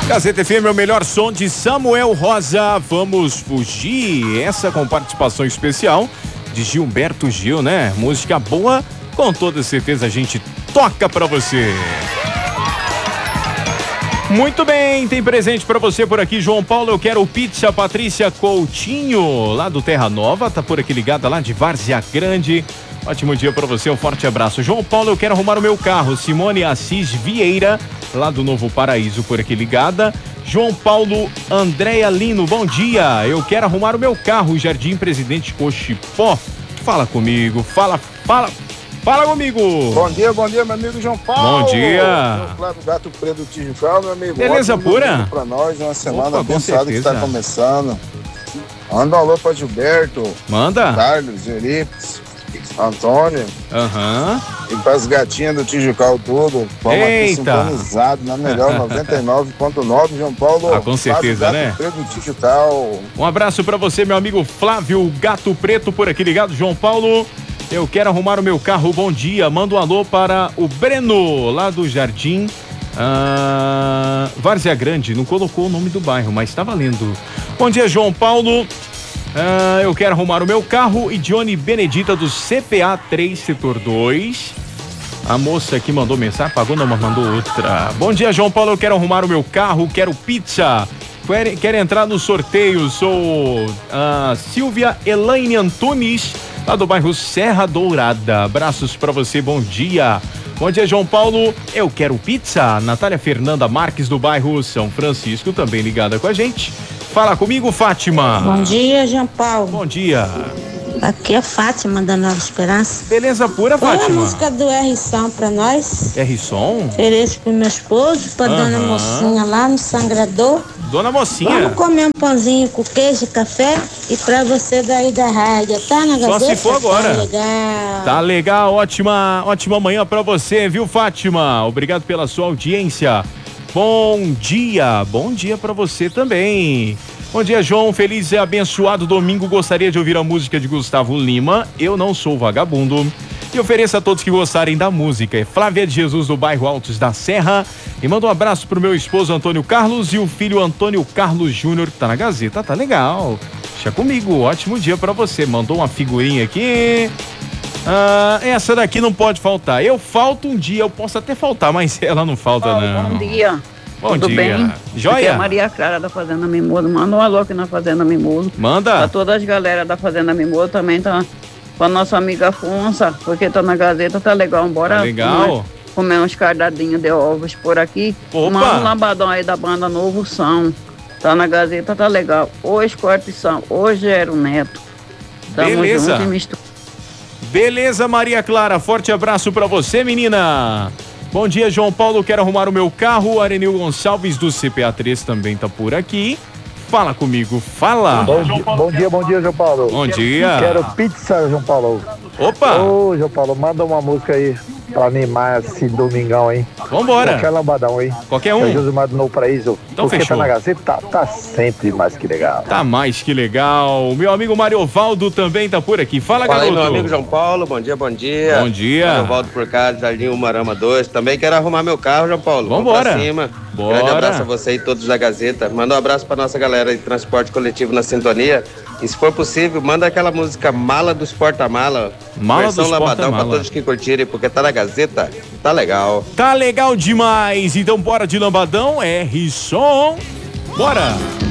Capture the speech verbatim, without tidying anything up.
Gazeta F M é o melhor som de Samuel Rosa. Vamos fugir. Essa com participação especial de Gilberto Gil, né? Música boa, com toda certeza a gente toca pra você. Muito bem, tem presente pra você por aqui, João Paulo. Eu quero pizza. Patrícia Coutinho, lá do Terra Nova, tá por aqui ligada lá de Várzea Grande. Ótimo dia pra você, um forte abraço. João Paulo, eu quero arrumar o meu carro. Simone Assis Vieira, lá do Novo Paraíso, por aqui ligada. João Paulo Andréa Lino, bom dia. Eu quero arrumar o meu carro, Jardim Presidente Cochipó. Fala comigo, fala, fala, fala comigo. Bom dia, bom dia, meu amigo João Paulo. Bom dia. Lá do Gato Preto do Tijucal, meu amigo. Beleza Ótimo pura? Pra nós, uma semana Opa, abençoada que está começando. Manda um alô pra Gilberto. Manda. Carlos, Euripes, Antônio. Aham. Uhum. E pras gatinhas do Tijucal tudo. Vamos aqui sintonizado na melhor noventa e nove ponto nove, João Paulo. Ah, com certeza, né? Gato Preto do Tijucal. Um abraço pra você, meu amigo Flávio Gato Preto, por aqui ligado. João Paulo, eu quero arrumar o meu carro, bom dia. Manda um alô para o Breno, lá do Jardim ah, Várzea Grande. Não colocou o nome do bairro, mas tá valendo. Bom dia, João Paulo. Ah, eu quero arrumar o meu carro. E Johnny Benedita do C P A três, setor dois. A moça que mandou mensagem, pagou não, mas mandou outra. Bom dia, João Paulo, eu quero arrumar o meu carro, quero pizza. Quero, quero entrar no sorteio, sou a Silvia Elaine Antunes, lá do bairro Serra Dourada. Abraços pra você, bom dia. Bom dia, João Paulo, eu quero pizza. Natália Fernanda Marques, do bairro São Francisco, também ligada com a gente. Fala comigo, Fátima. Bom dia, João Paulo. Bom dia. Aqui é Fátima, da Nova Esperança. Beleza pura, Fátima? Põe a música do R-Som pra nós. R-Som? Ofereço pro meu esposo, pra uhum. Dona Mocinha lá no Sangrador. Dona Mocinha. Vamos comer um pãozinho com queijo e café. E pra você daí da rádio, tá na Gazeta? Só se for agora. Tá legal. Tá legal, ótima, ótima manhã pra você, viu, Fátima? Obrigado pela sua audiência. Bom dia, bom dia pra você também. Bom dia, João. Feliz e abençoado domingo. Gostaria de ouvir a música de Gustavo Lima, Eu Não Sou Vagabundo. E ofereço a todos que gostarem da música. É Flávia de Jesus, do bairro Altos da Serra. E manda um abraço pro meu esposo Antônio Carlos e o filho Antônio Carlos Júnior, que tá na Gazeta. Tá legal. Deixa comigo. Ótimo dia pra você. Mandou uma figurinha aqui. Ah, essa daqui não pode faltar. Eu falto um dia, eu posso até faltar, mas ela não falta, oh, não. Bom dia. Bom Tudo dia. bem? Joia? Aqui é a Maria Clara da Fazenda Mimoso. Manda um alô aqui na Fazenda Mimoso. Manda. Pra todas as galera da Fazenda Mimoso também tá. Pra nossa amiga Afonso, porque tá na Gazeta, tá legal. Bora tá legal. Comer uns cardadinhos de ovos por aqui. Opa. Manda um lambadão aí da banda Novo São. Tá na Gazeta, tá legal. Hoje Cortição, hoje era o Neto. Tamo Beleza. junto e mistura. Beleza, Maria Clara. Forte abraço pra você, menina. Bom dia, João Paulo, quero arrumar o meu carro. Arenil Gonçalves do C P A três também tá por aqui. Fala comigo, fala. Bom dia, bom dia, bom dia, João Paulo. Bom dia. Quero pizza, João Paulo. Opa. Ô, João Paulo, manda uma música aí pra animar esse domingão, hein? Vambora. Qualquer lambadão, hein? Qualquer um. É Josimar do Novo Paraíso. Então porque fechou. tá na Gazeta, tá, tá sempre mais que legal. Tá mais que legal. Meu amigo Mariovaldo também tá por aqui. Fala, Fala garoto. aí, meu amigo João Paulo. Bom dia, bom dia. Bom dia. Mariovaldo por cá, Jardim Umarama dois. Também quero arrumar meu carro, João Paulo. Vambora. Vamos pra cima. Bora. Grande abraço a você e todos da Gazeta. Manda um abraço pra nossa galera de transporte coletivo na sintonia. E se for possível, manda aquela música Mala dos Porta-Mala. Mala Versão dos Lambadão Porta-Mala. pra todos que curtirem, porque tá na Gazeta. Tá legal. Tá legal demais. Então bora de lambadão. R-Som. Bora.